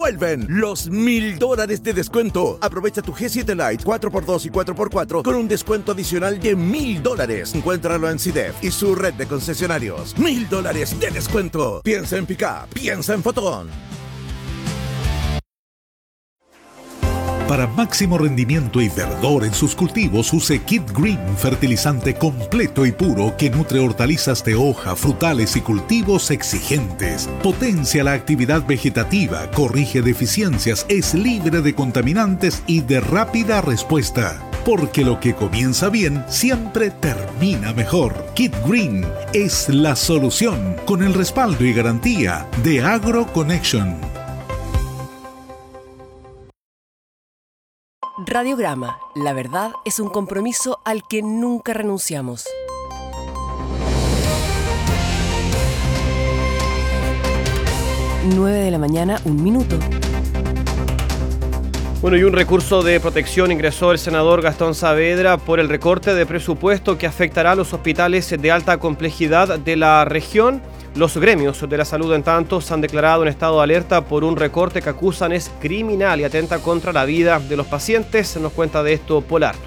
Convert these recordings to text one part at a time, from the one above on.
vuelven los $1,000 de descuento. Aprovecha tu G7 Lite 4x2 y 4x4 con un descuento adicional de $1,000. Encuéntralo en CIDEF y su red de concesionarios. $1,000 de descuento. Piensa en Pickup, piensa en Fotón. Para máximo rendimiento y verdor en sus cultivos, use Kid Green, fertilizante completo y puro que nutre hortalizas de hoja, frutales y cultivos exigentes. Potencia la actividad vegetativa, corrige deficiencias, es libre de contaminantes y de rápida respuesta. Porque lo que comienza bien siempre termina mejor. Kid Green es la solución, con el respaldo y garantía de AgroConnection. Radiograma. La verdad es un compromiso al que nunca renunciamos. Nueve de la mañana, 1 minuto. Bueno, y un recurso de protección ingresó el senador Gastón Saavedra por el recorte de presupuesto que afectará a los hospitales de alta complejidad de la región. Los gremios de la salud, en tanto, se han declarado en estado de alerta por un recorte que acusan es criminal y atenta contra la vida de los pacientes. Nos cuenta de esto Polar.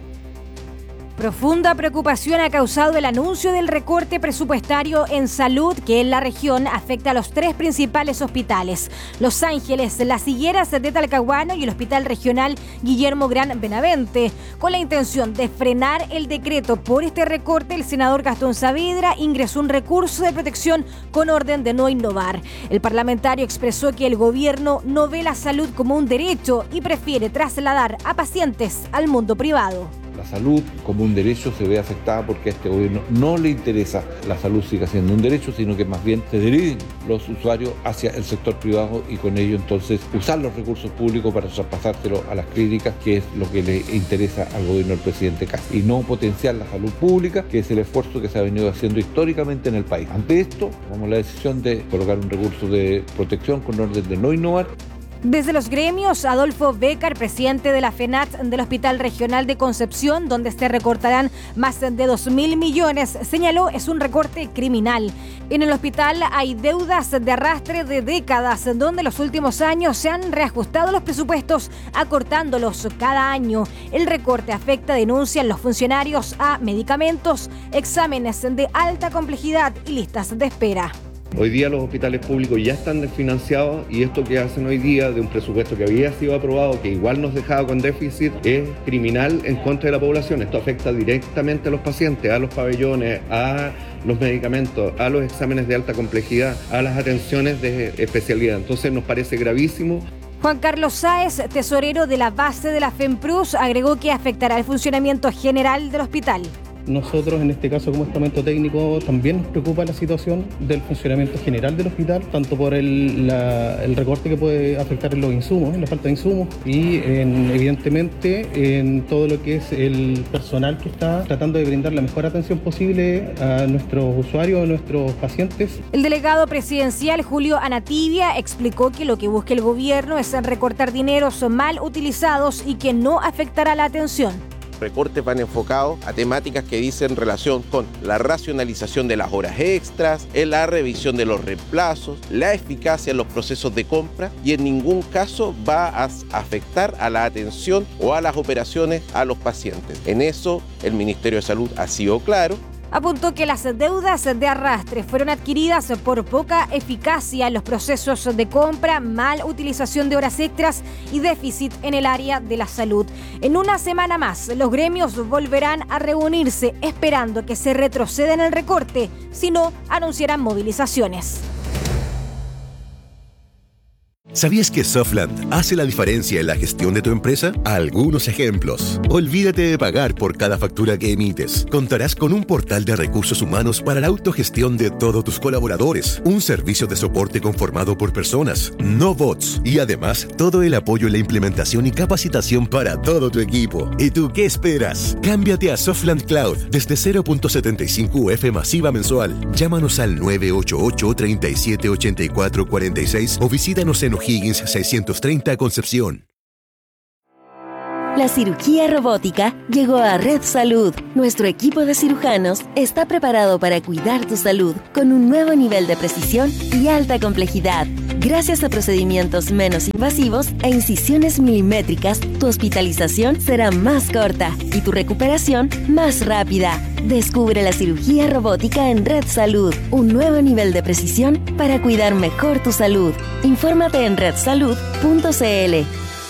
Profunda preocupación ha causado el anuncio del recorte presupuestario en salud que en la región afecta a los 3 principales hospitales: Los Ángeles, Las Higueras de Talcahuano y el Hospital Regional Guillermo Gran Benavente. Con la intención de frenar el decreto por este recorte, el senador Gastón Saavedra ingresó un recurso de protección con orden de no innovar. El parlamentario expresó que el gobierno no ve la salud como un derecho y prefiere trasladar a pacientes al mundo privado. La salud como un derecho se ve afectada porque a este gobierno no le interesa la salud siga siendo un derecho, sino que más bien se dirigen los usuarios hacia el sector privado y con ello entonces usar los recursos públicos para traspasárselo a las clínicas, que es lo que le interesa al gobierno del presidente Kast, y no potenciar la salud pública, que es el esfuerzo que se ha venido haciendo históricamente en el país. Ante esto, tomamos la decisión de colocar un recurso de protección con orden de no innovar. Desde los gremios, Adolfo Bécar, presidente de la FENAT del Hospital Regional de Concepción, donde se recortarán más de 2.000 millones, señaló es un recorte criminal. En el hospital hay deudas de arrastre de décadas, donde en los últimos años se han reajustado los presupuestos, acortándolos cada año. El recorte afecta, denuncian los funcionarios, a medicamentos, exámenes de alta complejidad y listas de espera. Hoy día los hospitales públicos ya están desfinanciados y esto que hacen hoy día de un presupuesto que había sido aprobado, que igual nos dejaba con déficit, es criminal en contra de la población. Esto afecta directamente a los pacientes, a los pabellones, a los medicamentos, a los exámenes de alta complejidad, a las atenciones de especialidad. Entonces nos parece gravísimo. Juan Carlos Sáez, tesorero de la base de la FEMPRUS, agregó que afectará el funcionamiento general del hospital. Nosotros, en este caso como estamento técnico, también nos preocupa la situación del funcionamiento general del hospital, tanto por el recorte que puede afectar en los insumos, en la falta de insumos, y evidentemente en todo lo que es el personal que está tratando de brindar la mejor atención posible a nuestros usuarios, a nuestros pacientes. El delegado presidencial Julio Anatibia explicó que lo que busca el gobierno es recortar dineros mal utilizados y que no afectará la atención. Recortes van enfocados a temáticas que dicen relación con la racionalización de las horas extras, en la revisión de los reemplazos, la eficacia en los procesos de compra, y en ningún caso va a afectar a la atención o a las operaciones a los pacientes. En eso el Ministerio de Salud ha sido claro. Apuntó que las deudas de arrastre fueron adquiridas por poca eficacia en los procesos de compra, mal utilización de horas extras y déficit en el área de la salud. En una semana más, los gremios volverán a reunirse esperando que se retroceda en el recorte, si no, anunciarán movilizaciones. ¿Sabías que Softland hace la diferencia en la gestión de tu empresa? Algunos ejemplos. Olvídate de pagar por cada factura que emites. Contarás con un portal de recursos humanos para la autogestión de todos tus colaboradores, un servicio de soporte conformado por personas, no bots, y además todo el apoyo en la implementación y capacitación para todo tu equipo. ¿Y tú qué esperas? Cámbiate a Softland Cloud desde 0.75 UF masiva mensual. Llámanos al 988-378446 o visítanos en O'Higgins 630 Concepción. La cirugía robótica llegó a Red Salud. Nuestro equipo de cirujanos está preparado para cuidar tu salud con un nuevo nivel de precisión y alta complejidad. Gracias a procedimientos menos invasivos e incisiones milimétricas, tu hospitalización será más corta y tu recuperación más rápida. Descubre la cirugía robótica en Red Salud, un nuevo nivel de precisión para cuidar mejor tu salud. Infórmate en redsalud.cl.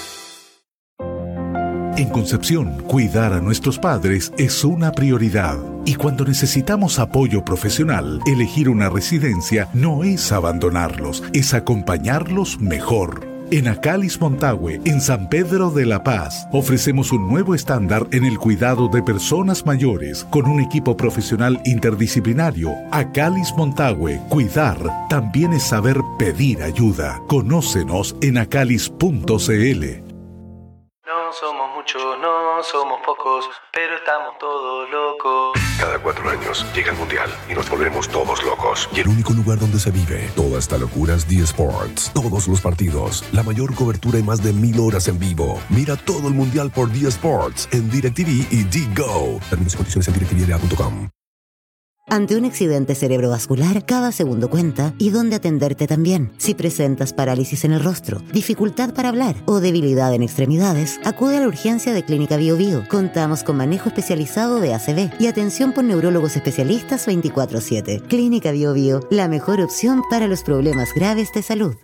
En Concepción, cuidar a nuestros padres es una prioridad. Y cuando necesitamos apoyo profesional, elegir una residencia no es abandonarlos, es acompañarlos mejor. En Acalis Montague, en San Pedro de la Paz, ofrecemos un nuevo estándar en el cuidado de personas mayores con un equipo profesional interdisciplinario. Acalis Montague, cuidar también es saber pedir ayuda. Conócenos en acalis.cl. No somos muchos, no somos pocos, pero estamos todos locos. Cada 4 años llega el Mundial y nos volvemos todos locos. Y el único lugar donde se vive toda esta locura es D Sports. Todos los partidos, la mayor cobertura y más de 1000 horas en vivo. Mira todo el Mundial por D Sports en DirecTV y DGO. Términos y condiciones en directvda.com. Ante un accidente cerebrovascular, cada segundo cuenta y dónde atenderte también. Si presentas parálisis en el rostro, dificultad para hablar o debilidad en extremidades, acude a la urgencia de Clínica Bio Bio. Contamos con manejo especializado de ACV y atención por neurólogos especialistas 24/7. Clínica Bio Bio, la mejor opción para los problemas graves de salud.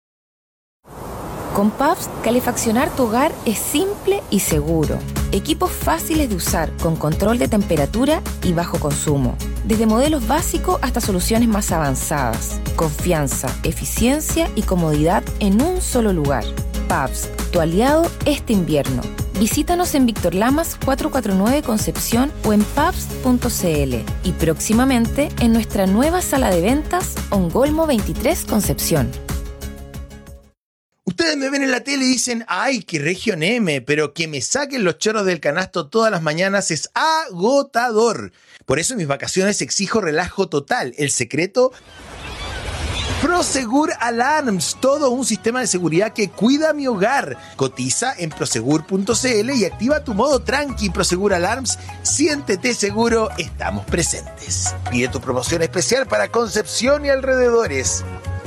Con Pabst, calefaccionar tu hogar es simple y seguro. Equipos fáciles de usar, con control de temperatura y bajo consumo. Desde modelos básicos hasta soluciones más avanzadas. Confianza, eficiencia y comodidad en un solo lugar. Pabst, tu aliado este invierno. Visítanos en Víctor Lamas 449 Concepción o en pabst.cl y próximamente en nuestra nueva sala de ventas Ongolmo 23 Concepción. Ustedes me ven en la tele y dicen, ¡ay, qué Región M! Pero que me saquen los chorros del canasto todas las mañanas es agotador. Por eso en mis vacaciones exijo relajo total. El secreto, Prosegur Alarms, todo un sistema de seguridad que cuida mi hogar. Cotiza en prosegur.cl y activa tu modo tranqui. Prosegur Alarms, siéntete seguro, estamos presentes. Pide tu promoción especial para Concepción y alrededores.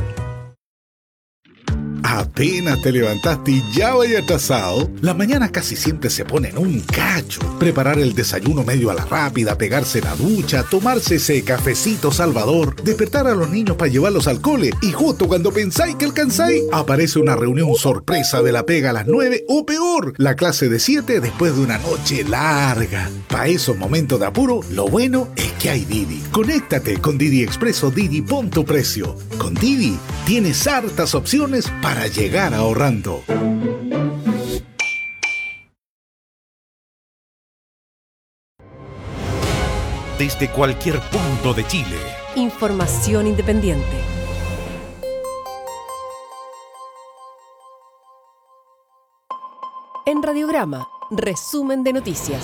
Apenas te levantaste y ya vaya atrasado. La mañana casi siempre se pone en un cacho. Preparar el desayuno medio a la rápida, pegarse la ducha, tomarse ese cafecito salvador, despertar a los niños para llevarlos al cole y justo cuando pensáis que alcanzáis, aparece una reunión sorpresa de la pega a las 9 o peor, la clase de 7 después de una noche larga. Para esos momentos de apuro, lo bueno es que hay Didi. Conéctate con Didi Express o Didi Pon tu Precio. Con Didi tienes hartas opciones para llegar ahorrando. Desde cualquier punto de Chile. Información independiente. En Radiograma, resumen de noticias.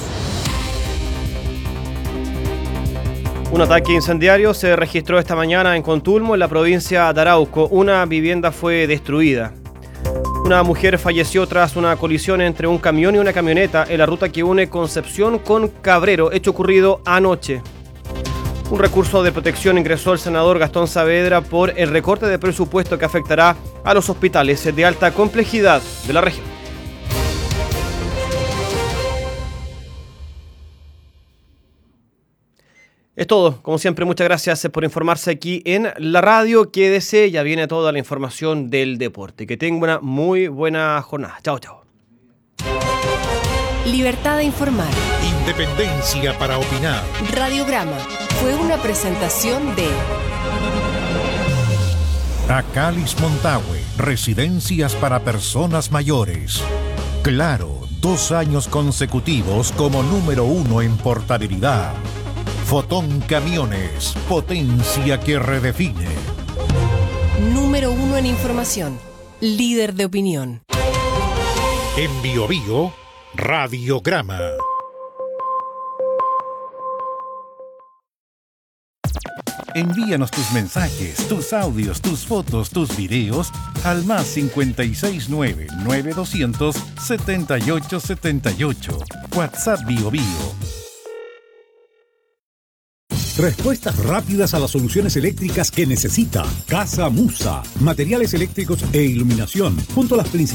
Un ataque incendiario se registró esta mañana en Contulmo, en la provincia de Arauco. Una vivienda fue destruida. Una mujer falleció tras una colisión entre un camión y una camioneta en la ruta que une Concepción con Cabrero, hecho ocurrido anoche. Un recurso de protección ingresó el senador Gastón Saavedra por el recorte de presupuesto que afectará a los hospitales de alta complejidad de la región. Es todo. Como siempre, muchas gracias por informarse aquí en la radio. Quédese, ya viene toda la información del deporte. Que tenga una muy buena jornada. Chao, chao. Libertad de informar. Independencia para opinar. Radiograma fue una presentación de Acalis Montague, residencias para personas mayores. Claro, 2 años consecutivos como número 1 en portabilidad. Fotón Camiones, potencia que redefine. Número 1 en información, líder de opinión. En Bio Bio, Radiograma. Envíanos tus mensajes, tus audios, tus fotos, tus videos al +569 9200 7878. WhatsApp BioBio. Respuestas rápidas a las soluciones eléctricas que necesita. Casa Musa. Materiales eléctricos e iluminación. Junto a las principales